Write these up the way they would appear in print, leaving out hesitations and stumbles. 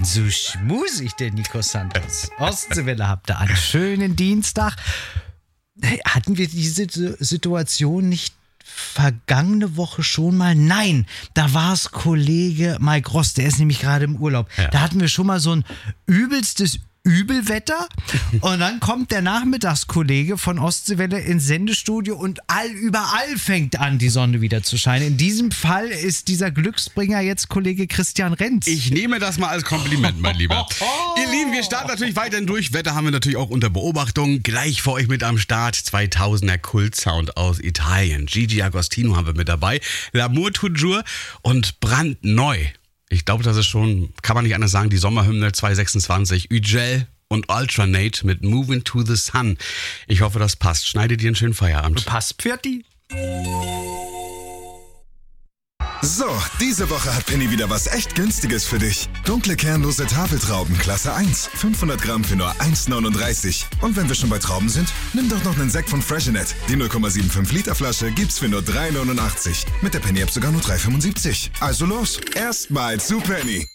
So schmusig, der Nico Santos. Ostseewelle, habt ihr einen schönen Dienstag. Hatten wir diese Situation nicht vergangene Woche schon mal? Nein, da war es Kollege Mike Ross, der ist nämlich gerade im Urlaub. Ja. Da hatten wir schon mal so ein übelstes Übelwetter und dann kommt der Nachmittagskollege von Ostseewelle ins Sendestudio und überall fängt an, die Sonne wieder zu scheinen. In diesem Fall ist dieser Glücksbringer jetzt Kollege Christian Renz. Ich nehme das mal als Kompliment, mein Lieber. Ihr Lieben, wir starten natürlich weiterhin durch. Wetter haben wir natürlich auch unter Beobachtung. Gleich für euch mit am Start 2000er Kultsound aus Italien. Gigi Agostino haben wir mit dabei. L'amour toujours und brandneu. Ich glaube, das ist schon, kann man nicht anders sagen, die Sommerhymne 2026. Ugel und Ultranate mit Moving to the Sun. Ich hoffe, das passt. Schneidet dir einen schönen Feierabend. Passt, Pfirti. So, diese Woche hat Penny wieder was echt Günstiges für dich. Dunkle kernlose Tafeltrauben, Klasse 1. 500 Gramm für nur 1,39. Und wenn wir schon bei Trauben sind, nimm doch noch einen Sekt von Freshenet. Die 0,75 Liter Flasche gibt's für nur 3,89. Mit der Penny-App sogar nur 3,75. Also los, erstmal zu Penny.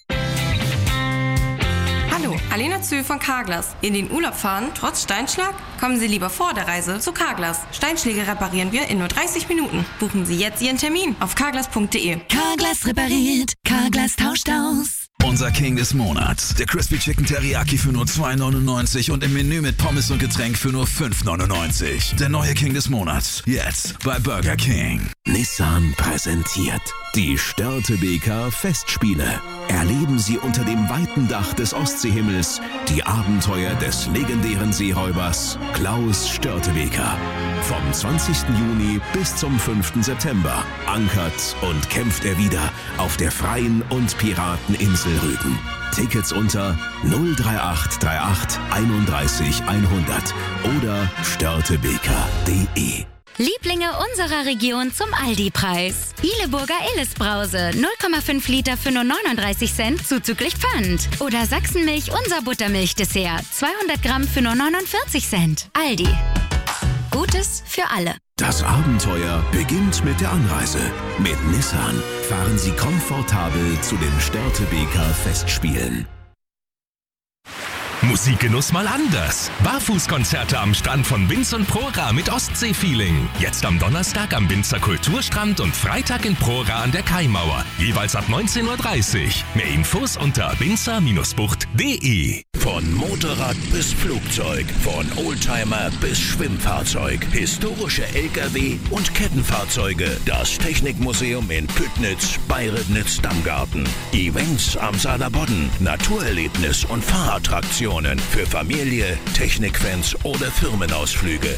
Hallo, Alena Zühl von Carglass. In den Urlaub fahren, trotz Steinschlag? Kommen Sie lieber vor der Reise zu Carglass. Steinschläge reparieren wir in nur 30 Minuten. Buchen Sie jetzt Ihren Termin auf carglass.de. Carglass repariert, Carglass tauscht aus. Unser King des Monats. Der Crispy Chicken Teriyaki für nur 2,99 und im Menü mit Pommes und Getränk für nur 5,99. Der neue King des Monats. Jetzt bei Burger King. Nissan präsentiert die Störtebeker Festspiele. Erleben Sie unter dem weiten Dach des Ostseehimmels die Abenteuer des legendären Seeräubers Klaus Störtebeker. Vom 20. Juni bis zum 5. September ankert und kämpft er wieder auf der freien und Pirateninsel Rügen. Tickets unter 03838 31 100 oder störtebeker.de. Lieblinge unserer Region zum Aldi-Preis. Ileburger Illes-Brause, 0,5 Liter für nur 39 Cent, zuzüglich Pfand. Oder Sachsenmilch, unser Buttermilch-Dessert, 200 Gramm für nur 49 Cent. Aldi. Gutes für alle. Das Abenteuer beginnt mit der Anreise. Mit Nissan fahren Sie komfortabel zu den Störtebeker Festspielen. Musikgenuss mal anders. Barfußkonzerte am Strand von Binz und Prora mit Ostsee-Feeling. Jetzt am Donnerstag am Binzer Kulturstrand und Freitag in Prora an der Kaimauer. Jeweils ab 19:30 Uhr. Mehr Infos unter binzer-bucht.de. Von Motorrad bis Flugzeug, von Oldtimer bis Schwimmfahrzeug, historische LKW und Kettenfahrzeuge. Das Technikmuseum in Püttnitz, Bayrednitz-Dammgarten. Events am Saarlandbodden, Naturerlebnis und Fahrattraktionen für Familie, Technikfans oder Firmenausflüge.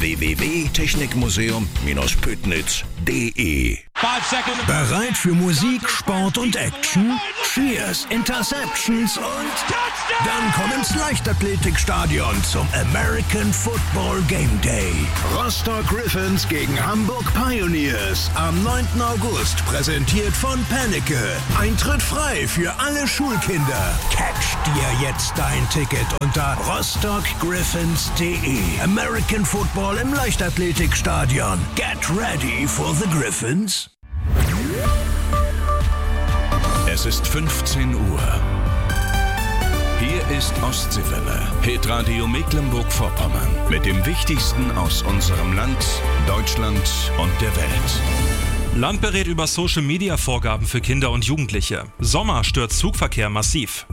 www.technikmuseum-püttnitz.de. Bereit für Musik, Sport und Action? Cheers, Interceptions und dann komm ins Leichtathletikstadion zum American Football Game Day. Rostock Griffins gegen Hamburg Pioneers am 9. August, präsentiert von Penneke. Eintritt frei für alle Schulkinder. Catch dir jetzt dein Ticket unter rostockgriffins.de. American Football im Leichtathletikstadion. Get ready for the Griffins. Es ist 15 Uhr. Hier ist Ostseewelle, Hitradio Mecklenburg-Vorpommern. Mit dem Wichtigsten aus unserem Land, Deutschland und der Welt. Land berät über Social-Media-Vorgaben für Kinder und Jugendliche. Sommer stört Zugverkehr massiv.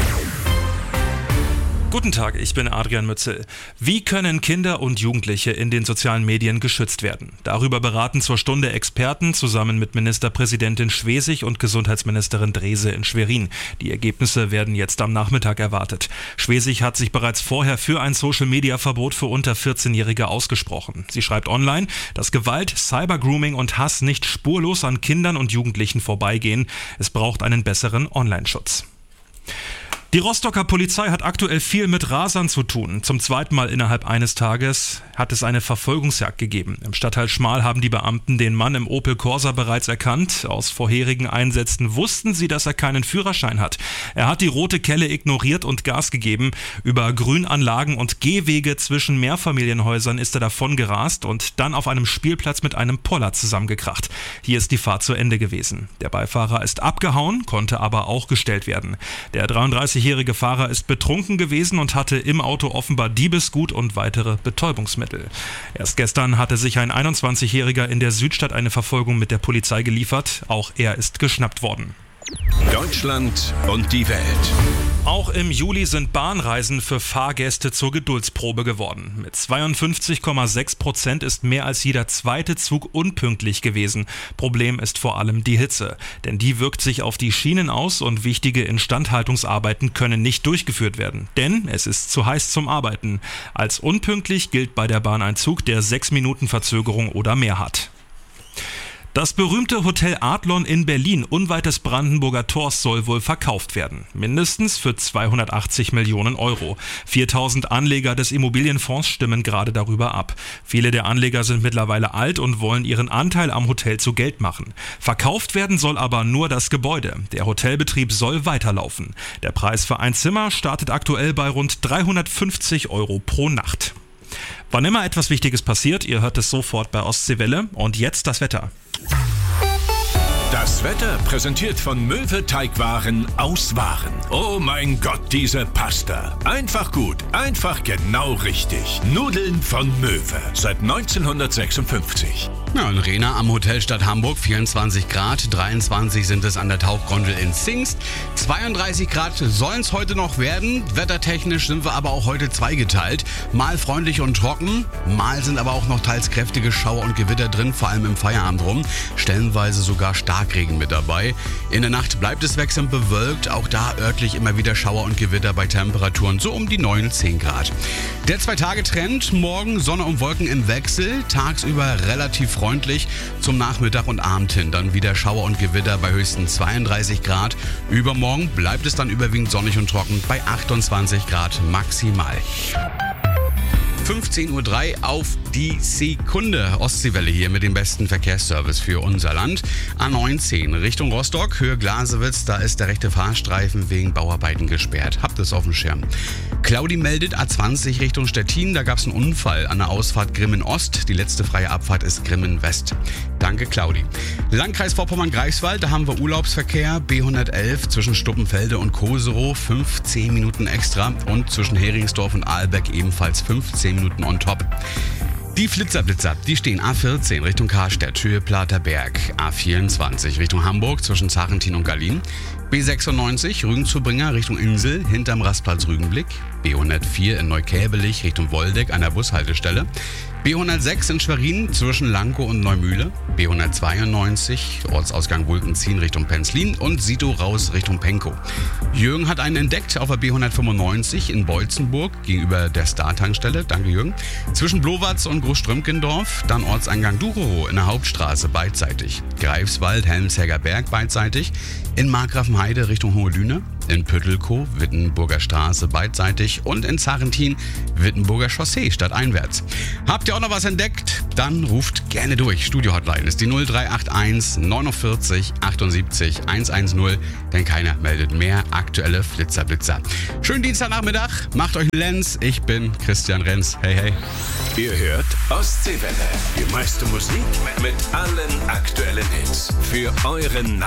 Guten Tag, ich bin Adrian Mützel. Wie können Kinder und Jugendliche in den sozialen Medien geschützt werden? Darüber beraten zur Stunde Experten zusammen mit Ministerpräsidentin Schwesig und Gesundheitsministerin Drese in Schwerin. Die Ergebnisse werden jetzt am Nachmittag erwartet. Schwesig hat sich bereits vorher für ein Social-Media-Verbot für unter 14-Jährige ausgesprochen. Sie schreibt online, dass Gewalt, Cybergrooming und Hass nicht spurlos an Kindern und Jugendlichen vorbeigehen. Es braucht einen besseren Online-Schutz. Die Rostocker Polizei hat aktuell viel mit Rasern zu tun. Zum zweiten Mal innerhalb eines Tages hat es eine Verfolgungsjagd gegeben. Im Stadtteil Schmal haben die Beamten den Mann im Opel Corsa bereits erkannt. Aus vorherigen Einsätzen wussten sie, dass er keinen Führerschein hat. Er hat die rote Kelle ignoriert und Gas gegeben. Über Grünanlagen und Gehwege zwischen Mehrfamilienhäusern ist er davon gerast und dann auf einem Spielplatz mit einem Poller zusammengekracht. Hier ist die Fahrt zu Ende gewesen. Der Beifahrer ist abgehauen, konnte aber auch gestellt werden. Der 33-jährige 21-jährige Fahrer ist betrunken gewesen und hatte im Auto offenbar Diebesgut und weitere Betäubungsmittel. Erst gestern hatte sich ein 21-Jähriger in der Südstadt eine Verfolgung mit der Polizei geliefert. Auch er ist geschnappt worden. Deutschland und die Welt. Auch im Juli sind Bahnreisen für Fahrgäste zur Geduldsprobe geworden. Mit 52,6% ist mehr als jeder zweite Zug unpünktlich gewesen. Problem ist vor allem die Hitze. Denn die wirkt sich auf die Schienen aus und wichtige Instandhaltungsarbeiten können nicht durchgeführt werden. Denn es ist zu heiß zum Arbeiten. Als unpünktlich gilt bei der Bahn ein Zug, der 6 Minuten Verzögerung oder mehr hat. Das berühmte Hotel Adlon in Berlin, unweit des Brandenburger Tors, soll wohl verkauft werden. Mindestens für 280 Millionen Euro. 4000 Anleger des Immobilienfonds stimmen gerade darüber ab. Viele der Anleger sind mittlerweile alt und wollen ihren Anteil am Hotel zu Geld machen. Verkauft werden soll aber nur das Gebäude. Der Hotelbetrieb soll weiterlaufen. Der Preis für ein Zimmer startet aktuell bei rund 350 Euro pro Nacht. Wann immer etwas Wichtiges passiert, ihr hört es sofort bei Ostseewelle. Und jetzt das Wetter. Das Wetter präsentiert von Möwe Teigwaren aus Waren. Oh mein Gott, diese Pasta. Einfach gut, einfach genau richtig. Nudeln von Möwe. Seit 1956. Ja, in Rena am Hotel Stadt Hamburg 24 Grad, 23 sind es an der Tauchgondel in Zingst. 32 Grad sollen es heute noch werden. Wettertechnisch sind wir aber auch heute zweigeteilt. Mal freundlich und trocken, mal sind aber auch noch teils kräftige Schauer und Gewitter drin, vor allem im Feierabend rum. Stellenweise sogar Starkregen mit dabei. In der Nacht bleibt es wechselnd bewölkt, auch da örtlich immer wieder Schauer und Gewitter bei Temperaturen so um die 9, 10 Grad. Der 2-Tage-Trend, morgen Sonne und Wolken im Wechsel, tagsüber relativ freundlich, zum Nachmittag und Abend hin dann wieder Schauer und Gewitter bei höchstens 32 Grad. Übermorgen bleibt es dann überwiegend sonnig und trocken bei 28 Grad maximal. 15.03 Uhr auf die Sekunde. Ostseewelle hier mit dem besten Verkehrsservice für unser Land. A19 Richtung Rostock, Höhe Glasewitz, da ist der rechte Fahrstreifen wegen Bauarbeiten gesperrt. Habt es auf dem Schirm. Claudi meldet A20 Richtung Stettin, da gab es einen Unfall an der Ausfahrt Grimmen Ost. Die letzte freie Abfahrt ist Grimmen West. Danke, Claudi. Landkreis Vorpommern-Greifswald, da haben wir Urlaubsverkehr. B111 zwischen Stuppenfelde und Koserow, 15 Minuten extra. Und zwischen Heringsdorf und Aalbeck ebenfalls 15 Minuten on top. Die Flitzerblitzer, die stehen A14 Richtung Karstedt, Höhe Platerberg, A24 Richtung Hamburg zwischen Zarentin und Gallien, B96 Rügenzubringer Richtung Insel hinterm Rastplatz Rügenblick, B104 in Neukäbelich Richtung Woldeck an der Bushaltestelle, B106 in Schwerin zwischen Lankow und Neumühle, B192 Ortsausgang Wulkenzien Richtung Penzlin und Sito raus Richtung Penkow. Jürgen hat einen entdeckt auf der B195 in Beutzenburg gegenüber der Star-Tankstelle, danke Jürgen, zwischen Blowatz und Großströmkendorf, dann Ortseingang Ducherow in der Hauptstraße beidseitig, Greifswald, Helmshegger Berg beidseitig, in Markgrafenheide Richtung Hohe Düne, in Püttelkow, Wittenburger Straße beidseitig und in Zarentin, Wittenburger Chaussee stadteinwärts. Habt ihr auch noch was entdeckt? Dann ruft gerne durch. Studio-Hotline ist die 0381 49 78 110, denn keiner meldet mehr aktuelle Flitzerblitzer. Schönen Dienstagnachmittag, macht euch einen Lenz. Ich bin Christian Renz. Hey, hey. Ihr hört Ostseewelle. Die meiste Musik mit allen aktuellen Hits. Für euren